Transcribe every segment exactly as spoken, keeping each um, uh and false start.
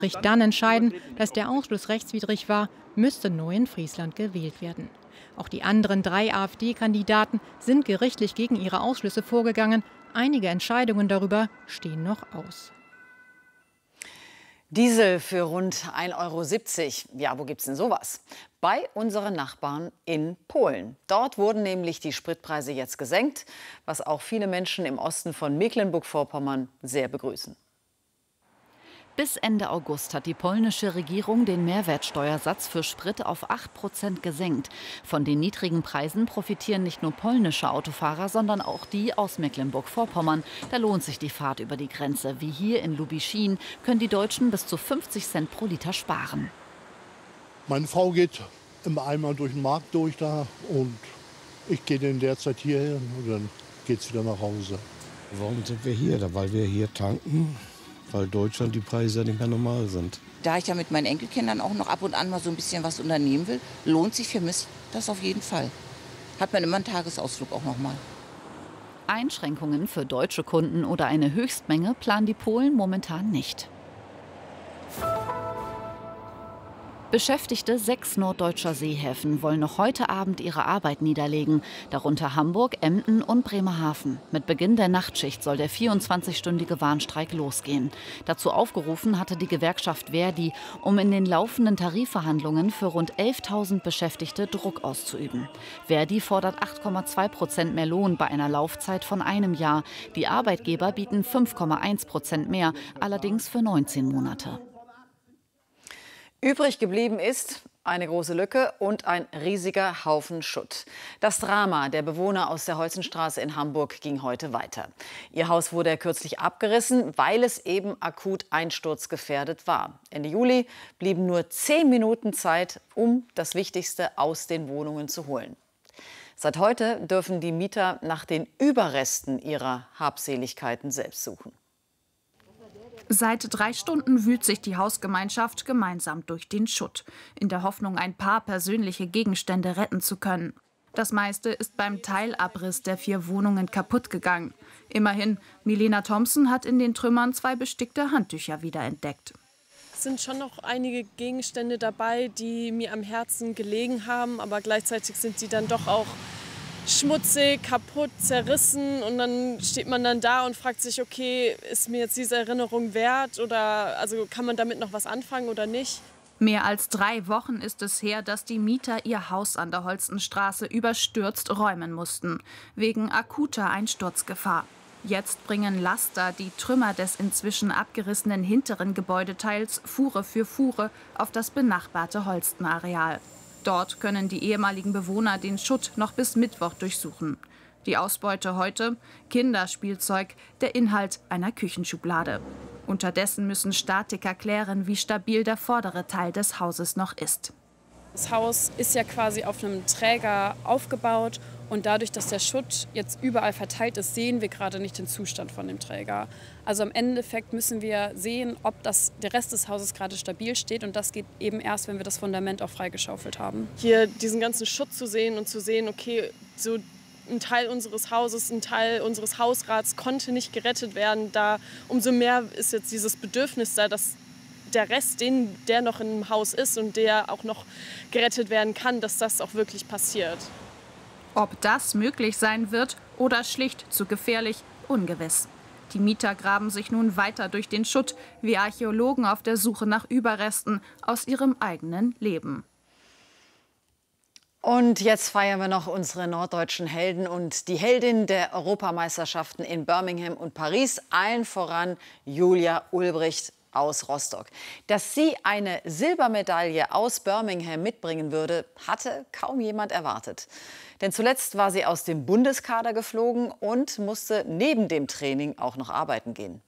Gericht dann entscheiden, dass der Ausschluss rechtswidrig war, müsste neu in Friesland gewählt werden. Auch die anderen drei AfD-Kandidaten sind gerichtlich gegen ihre Ausschlüsse vorgegangen. Einige Entscheidungen darüber stehen noch aus. Diesel für rund ein Euro siebzig. Ja, wo gibt's denn sowas? Bei unseren Nachbarn in Polen. Dort wurden nämlich die Spritpreise jetzt gesenkt, was auch viele Menschen im Osten von Mecklenburg-Vorpommern sehr begrüßen. Bis Ende August hat die polnische Regierung den Mehrwertsteuersatz für Sprit auf acht Prozent gesenkt. Von den niedrigen Preisen profitieren nicht nur polnische Autofahrer, sondern auch die aus Mecklenburg-Vorpommern. Da lohnt sich die Fahrt über die Grenze. Wie hier in Lubischin können die Deutschen bis zu fünfzig Cent pro Liter sparen. Meine Frau geht immer einmal durch den Markt durch da und ich gehe in der Zeit hierher und dann geht's wieder nach Hause. Warum sind wir hier? Weil wir hier tanken. Weil in Deutschland die Preise ja nicht mehr normal sind. Da ich ja mit meinen Enkelkindern auch noch ab und an mal so ein bisschen was unternehmen will, lohnt sich für mich das auf jeden Fall. Hat man immer einen Tagesausflug auch noch mal. Einschränkungen für deutsche Kunden oder eine Höchstmenge planen die Polen momentan nicht. Beschäftigte sechs norddeutscher Seehäfen wollen noch heute Abend ihre Arbeit niederlegen, darunter Hamburg, Emden und Bremerhaven. Mit Beginn der Nachtschicht soll der vierundzwanzigstündige Warnstreik losgehen. Dazu aufgerufen hatte die Gewerkschaft ver.di, um in den laufenden Tarifverhandlungen für rund elftausend Beschäftigte Druck auszuüben. ver.di fordert acht Komma zwei Prozent mehr Lohn bei einer Laufzeit von einem Jahr. Die Arbeitgeber bieten fünf Komma eins Prozent mehr, allerdings für neunzehn Monate. Übrig geblieben ist eine große Lücke und ein riesiger Haufen Schutt. Das Drama der Bewohner aus der Holzenstraße in Hamburg ging heute weiter. Ihr Haus wurde kürzlich abgerissen, weil es eben akut einsturzgefährdet war. Ende Juli blieben nur zehn Minuten Zeit, um das Wichtigste aus den Wohnungen zu holen. Seit heute dürfen die Mieter nach den Überresten ihrer Habseligkeiten selbst suchen. Seit drei Stunden wühlt sich die Hausgemeinschaft gemeinsam durch den Schutt, in der Hoffnung, ein paar persönliche Gegenstände retten zu können. Das meiste ist beim Teilabriss der vier Wohnungen kaputt gegangen. Immerhin, Milena Thompson hat in den Trümmern zwei bestickte Handtücher wiederentdeckt. Es sind schon noch einige Gegenstände dabei, die mir am Herzen gelegen haben, aber gleichzeitig sind sie dann doch auch schmutzig, kaputt, zerrissen, und dann steht man dann da und fragt sich, okay, ist mir jetzt diese Erinnerung wert, oder also kann man damit noch was anfangen oder nicht? Mehr als drei Wochen ist es her, dass die Mieter ihr Haus an der Holstenstraße überstürzt räumen mussten, wegen akuter Einsturzgefahr. Jetzt bringen Laster die Trümmer des inzwischen abgerissenen hinteren Gebäudeteils Fuhre für Fuhre auf das benachbarte Holstenareal. Dort können die ehemaligen Bewohner den Schutt noch bis Mittwoch durchsuchen. Die Ausbeute heute: Kinderspielzeug, der Inhalt einer Küchenschublade. Unterdessen müssen Statiker klären, wie stabil der vordere Teil des Hauses noch ist. Das Haus ist ja quasi auf einem Träger aufgebaut, und dadurch, dass der Schutt jetzt überall verteilt ist, sehen wir gerade nicht den Zustand von dem Träger. Also im Endeffekt müssen wir sehen, ob das, der Rest des Hauses gerade stabil steht, und das geht eben erst, wenn wir das Fundament auch freigeschaufelt haben. Hier diesen ganzen Schutt zu sehen und zu sehen, okay, so ein Teil unseres Hauses, ein Teil unseres Hausrats konnte nicht gerettet werden, da umso mehr ist jetzt dieses Bedürfnis da, dass der Rest, den, der noch im Haus ist und der auch noch gerettet werden kann, dass das auch wirklich passiert. Ob das möglich sein wird oder schlicht zu gefährlich, ungewiss. Die Mieter graben sich nun weiter durch den Schutt, wie Archäologen auf der Suche nach Überresten aus ihrem eigenen Leben. Und jetzt feiern wir noch unsere norddeutschen Helden und die Heldin der Europameisterschaften in Birmingham und Paris, allen voran Julia Ulbricht aus Rostock. Dass sie eine Silbermedaille aus Birmingham mitbringen würde, hatte kaum jemand erwartet. Denn zuletzt war sie aus dem Bundeskader geflogen und musste neben dem Training auch noch arbeiten gehen.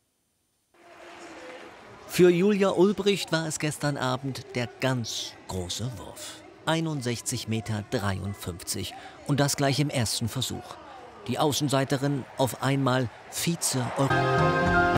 Für Julia Ulbricht war es gestern Abend der ganz große Wurf. einundsechzig Komma dreiundfünfzig Meter. Und das gleich im ersten Versuch. Die Außenseiterin auf einmal Vize-Europameisterin.